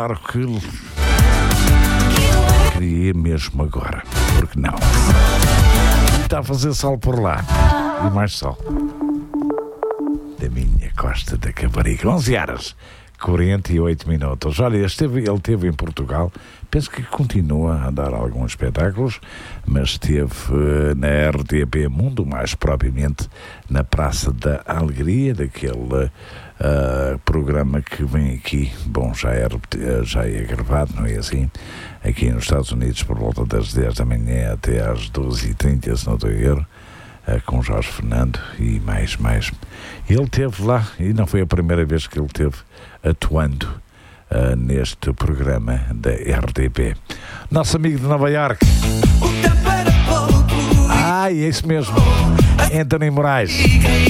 claro que queria mesmo agora. Porque não? Está a fazer sol por lá. E mais sol. Da minha costa da Caparica. 11h48. Olha, ele esteve em Portugal. Penso que continua a dar alguns espetáculos, mas esteve na RTP Mundo, mais propriamente na Praça da Alegria, daquele programa que vem aqui. Bom, já é gravado, não é assim? Aqui nos Estados Unidos, por volta das 10 da manhã até às 12h30, se não estou a erro. Com Jorge Fernando e mais. Ele esteve lá e não foi a primeira vez que ele esteve atuando neste programa da RTP. Nosso amigo de Nova Iorque. É isso mesmo. Anthony Moraes.